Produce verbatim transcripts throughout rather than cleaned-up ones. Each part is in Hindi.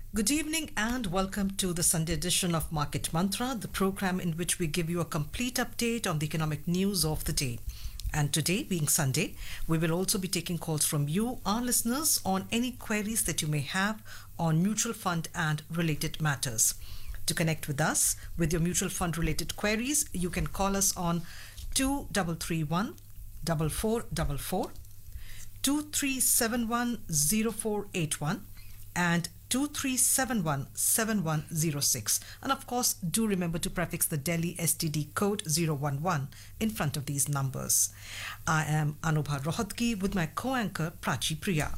Good evening and welcome to the Sunday edition of Market Mantra, the program in which we give you a complete update on the economic news of the day. And today, being Sunday, we will also be taking calls from you, our listeners, on any queries that you may have on mutual fund and related matters. To connect with us with your mutual fund related queries, you can call us on two three three one, four four four four, two three seven one, zero four eight one and two three seven one, seven one zero six. And of course, do remember to prefix the Delhi S T D code zero one one in front of these numbers. I am Anubha Rohatgi with my co-anchor Prachi Priya.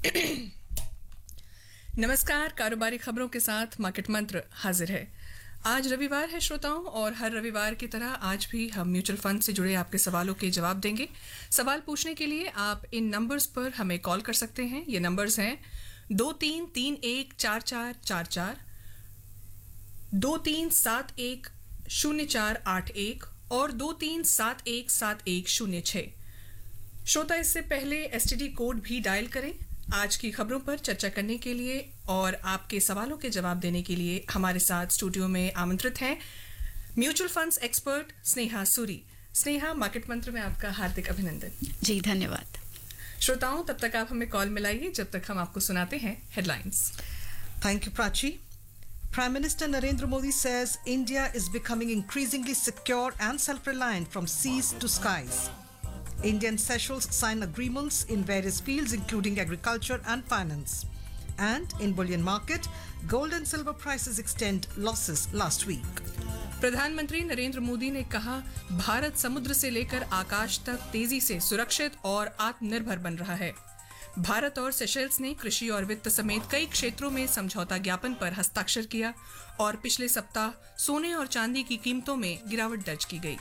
नमस्कार, कारोबारी खबरों के साथ मार्केट मंत्र हाजिर है। आज रविवार है श्रोताओं, और हर रविवार की तरह आज भी हम म्यूचुअल फंड से जुड़े आपके सवालों के जवाब देंगे। सवाल पूछने के लिए आप इन नंबर्स पर हमें कॉल कर सकते हैं। ये नंबर्स हैं दो तीन तीन एक चार चार चार चार, दो तीन सात एक शून्य चार आठ एक और दो तीन सात एक सात एक शून्य छः। श्रोता, इससे पहले एसटीडी कोड भी डायल करें। आज की खबरों पर चर्चा करने के लिए और आपके सवालों के जवाब देने के लिए हमारे साथ स्टूडियो में आमंत्रित हैं mutual funds expert Sneha Suri. Sneha, market मंत्र में आपका हार्दिक अभिनंदन। जी धन्यवाद। श्रोताओं, तब तक आप हमें कॉल मिलाइए जब तक हम आपको सुनाते हैं headlines. Thank you, Prachi. Prime Minister Narendra Modi says India is becoming increasingly secure and self-reliant from seas to skies. India and Seychelles sign agreements in various fields including agriculture and finance. And in bullion market, gold and silver prices extend losses last week. प्रधानमंत्री नरेंद्र मोदी ने कहा, भारत समुद्र से लेकर आकाश तक तेजी से सुरक्षित और आत्मनिर्भर बन रहा है। भारत और सेशेल्स ने कृषि और वित्त समेत कई क्षेत्रों में समझौता ज्ञापन पर हस्ताक्षर किया और पिछले सप्ताह सोने और चांदी की कीमतों में गिरावट दर्ज की गई।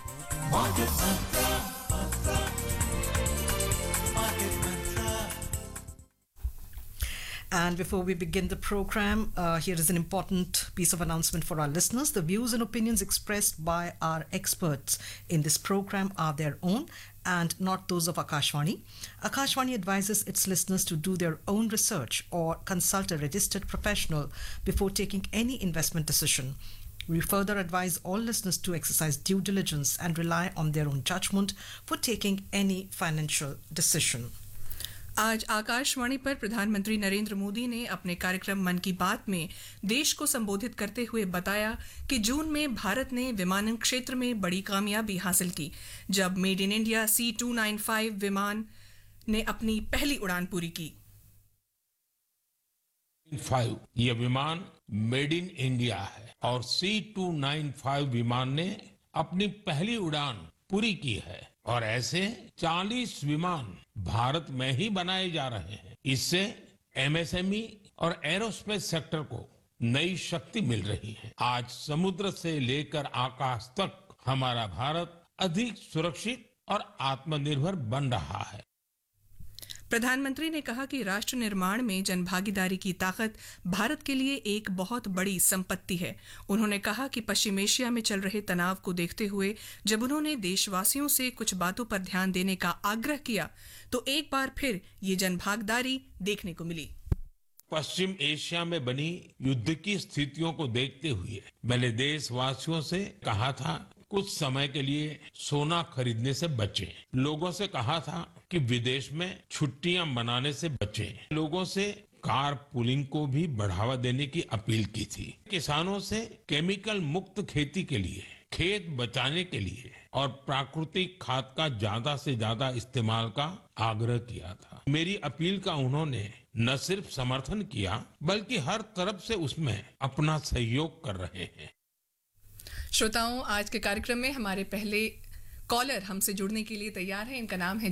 And before we begin the program, uh, here is an important piece of announcement for our listeners. The views and opinions expressed by our experts in this program are their own and not those of Akashvani. Akashvani advises its listeners to do their own research or consult a registered professional before taking any investment decision. We further advise all listeners to exercise due diligence and rely on their own judgment for taking any financial decision. आज आकाशवाणी पर प्रधानमंत्री नरेंद्र मोदी ने अपने कार्यक्रम मन की बात में देश को संबोधित करते हुए बताया कि जून में भारत ने विमानन क्षेत्र में बड़ी कामयाबी हासिल की, जब made in India C to nine five विमान ने अपनी पहली उड़ान पूरी की। फाइव ये विमान मेड इन इंडिया है और सी टू नाइन फाइव विमान ने अपनी पहली उड़ान पूरी की है और ऐसे चालीस विमान भारत में ही बनाए जा रहे हैं। इससे एमएसएमई और एरोस्पेस सेक्टर को नई शक्ति मिल रही है। आज समुद्र से लेकर आकाश तक हमारा भारत अधिक सुरक्षित और आत्मनिर्भर बन रहा है। प्रधानमंत्री ने कहा कि राष्ट्र निर्माण में जनभागीदारी की ताकत भारत के लिए एक बहुत बड़ी संपत्ति है। उन्होंने कहा कि पश्चिम एशिया में चल रहे तनाव को देखते हुए जब उन्होंने देशवासियों से कुछ बातों पर ध्यान देने का आग्रह किया तो एक बार फिर ये जनभागीदारी देखने को मिली। पश्चिम एशिया में बनी युद्ध की स्थितियों को देखते हुए मैंने देशवासियों से कहा था कुछ समय के लिए सोना खरीदने से बचें। लोगों से कहा था कि विदेश में छुट्टियां मनाने से बचें। लोगों से कार पुलिंग को भी बढ़ावा देने की अपील की थी। किसानों से केमिकल मुक्त खेती के लिए, खेत बचाने के लिए और प्राकृतिक खाद का ज्यादा से ज्यादा इस्तेमाल का आग्रह किया था। मेरी अपील का उन्होंने न सिर्फ समर्थन किया बल्कि हर तरफ से उसमें अपना सहयोग कर रहे हैं। श्रोताओं, आज के कार्यक्रम में हमारे पहले कॉलर हमसे जुड़ने के लिए तैयार हैं। इनका नाम है